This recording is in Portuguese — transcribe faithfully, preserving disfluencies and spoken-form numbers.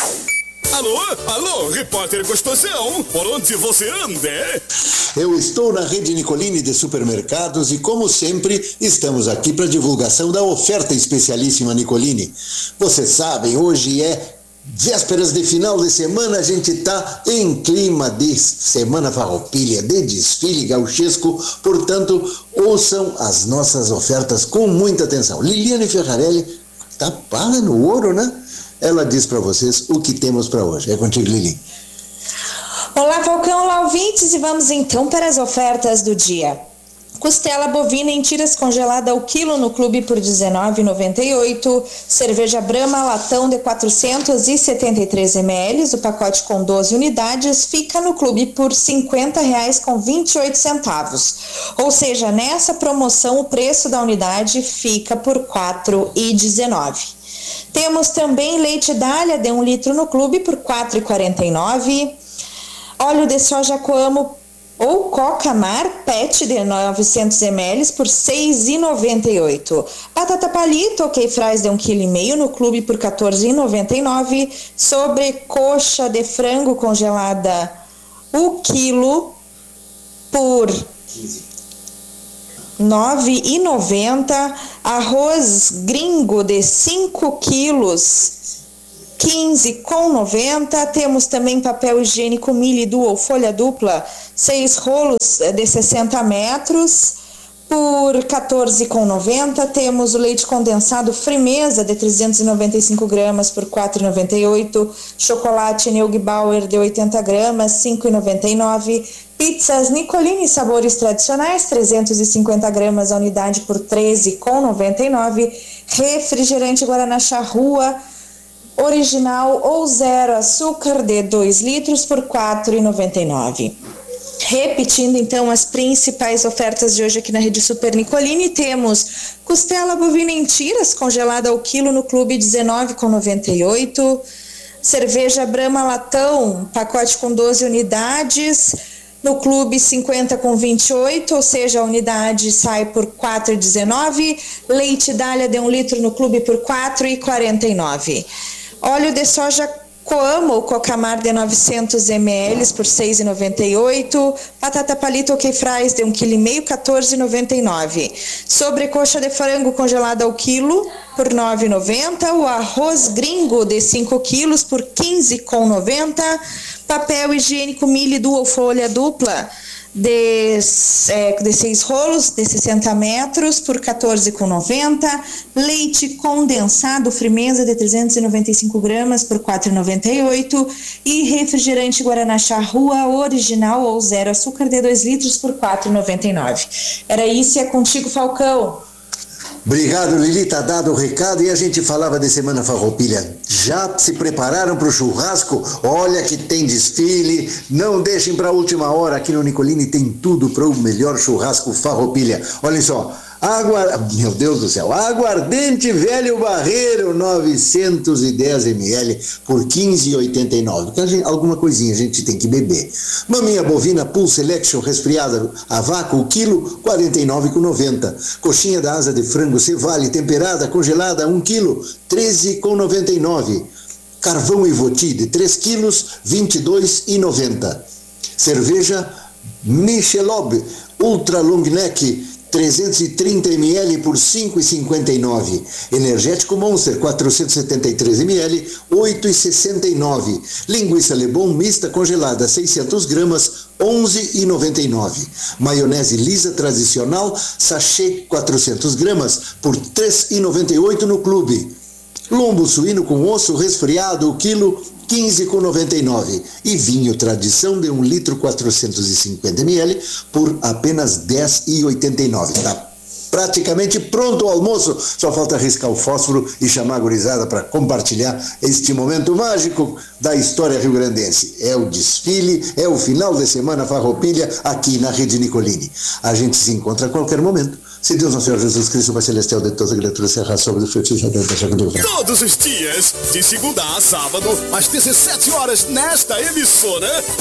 Alô? Alô, repórter gostosão, por onde você anda? Eu estou na rede Nicolini de supermercados e, como sempre, estamos aqui para divulgação da oferta especialíssima Nicolini. Vocês sabem, hoje é vésperas de final de semana, a gente está em clima de Semana Farroupilha, de desfile gauchesco, portanto, ouçam as nossas ofertas com muita atenção. Liliane Ferrarelli tapada no ouro, né? Ela diz para vocês o que temos para hoje. É contigo, Lili. Olá, Falcão, olá, ouvintes, e vamos então para as ofertas do dia. Costela bovina em tiras congelada ao quilo no clube por dezenove reais e noventa e oito centavos. Cerveja Brahma latão de quatrocentos e setenta e três mililitros, o pacote com doze unidades, fica no clube por cinquenta reais e vinte e oito centavos. Ou seja, nessa promoção o preço da unidade fica por quatro reais e dezenove centavos. Temos também leite Dália de um litro no clube por quatro reais e quarenta e nove centavos. Óleo de soja Coamo ou Coca-Mar Pet de novecentos mililitros por seis reais e noventa e oito centavos. Batata palito ok fries de um vírgula cinco quilo no clube por quatorze reais e noventa e nove centavos. Sobrecoxa de frango congelada o quilo por nove reais e noventa centavos. Arroz gringo de cinco quilos, quinze reais e noventa centavos. Temos também papel higiênico Mili Duo folha dupla, seis rolos de sessenta metros por quatorze reais e noventa centavos. Temos o leite condensado Frimeza de trezentos e noventa e cinco gramas por quatro reais e noventa e oito centavos. Chocolate Neugbauer de oitenta gramas, cinco reais e noventa e nove centavos. Pizzas Nicolini sabores tradicionais, trezentos e cinquenta gramas a unidade por treze reais e noventa e nove centavos. Refrigerante Guaraná Charrua original ou zero açúcar de dois litros por quatro reais e noventa e nove centavos. Repetindo então as principais ofertas de hoje aqui na Rede Super Nicolini, temos costela bovina em tiras congelada ao quilo no clube dezenove reais e noventa e oito centavos. Cerveja Brahma latão, pacote com doze unidades, no clube cinquenta com vinte e oito, ou seja, a unidade sai por quatro reais e dezenove centavos. Leite Dália de um litro no clube por quatro reais e quarenta e nove centavos. Óleo de soja Coamo ou Coca-Mar de novecentos mililitros por seis reais e noventa e oito centavos. Batata palito ok fries de um vírgula cinco quilo, quatorze reais e noventa e nove centavos. Sobrecoxa de frango congelada ao quilo por nove reais e noventa centavos. O arroz gringo de cinco quilos por quinze reais e noventa centavos. Papel higiênico Mili Duo folha dupla de, é, de seis rolos de sessenta metros por quatorze reais e noventa centavos. Leite condensado Frimeza de trezentos e noventa e cinco gramas por quatro reais e noventa e oito centavos. E refrigerante Guaraná Charrua original ou zero açúcar de dois litros por quatro reais e noventa e nove centavos. Era isso, e é contigo, Falcão. Obrigado, Lili, tá dado o recado. E a gente falava de Semana Farroupilha. Já se prepararam para o churrasco? Olha que tem desfile, não deixem para a última hora. Aqui no Nicolini tem tudo para o melhor churrasco Farroupilha. Olhem só, Aguar... meu Deus do céu, aguardente velho barreiro, novecentos e dez mililitros por quinze reais e oitenta e nove centavos. Porque alguma coisinha a gente tem que beber. Maminha bovina Pool Selection resfriada a vácuo, o quilo, quarenta e nove reais e noventa centavos. Coxinha da asa de frango Cevale temperada, congelada, um quilo, treze reais e noventa e nove centavos. Carvão Ivoti de três quilos, vinte e dois reais e noventa centavos. Cerveja Michelob Ultra Long Neck trezentos e trinta mililitros por cinco reais e cinquenta e nove centavos. Energético Monster quatrocentos e setenta e três mililitros, oito reais e sessenta e nove centavos. Linguiça Lebon mista congelada seiscentas gramas, onze reais e noventa e nove centavos. Maionese lisa tradicional sachê quatrocentas gramas por três reais e noventa e oito centavos no clube. Lombo suíno com osso resfriado, o quilo, quinze reais e noventa e nove centavos. E vinho tradição de um litro quatrocentos e cinquenta mililitros por apenas dez reais e oitenta e nove centavos. Tá praticamente pronto o almoço, só falta riscar o fósforo e chamar a gurizada para compartilhar este momento mágico da história rio-grandense. É o desfile, é o final de semana Farroupilha aqui na Rede Nicolini. A gente se encontra a qualquer momento. Se Deus, nosso Senhor Jesus Cristo, Pai Celestial de todas as criaturas, se arrasar sobre o feitiço da todos os dias, de segunda a sábado, às dezessete horas, nesta emissora.